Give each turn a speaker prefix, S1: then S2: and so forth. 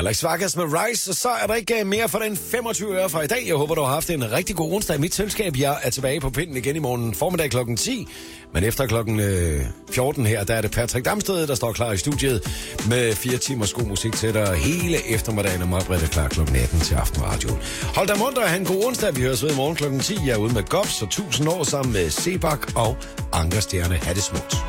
S1: Alex Vargas med Rise, og så er der ikke mere for den 25 øre fra i dag. Jeg håber, du har haft en rigtig god onsdag i mit selskab. Jeg er tilbage på pinden igen i morgen formiddag klokken 10. Men efter klokken 14 her, der er det Patrick Damsted, der står klar i studiet med 4 timers god musik til dig hele eftermiddagen, og mig er klar klokken 18 til Aftenradioen. Hold dig munter og have en god onsdag. Vi høres ved i morgen klokken 10. Jeg er ude med Gops og 1000 år sammen med Sebak og Ankerstjerne. Ha' det smukt.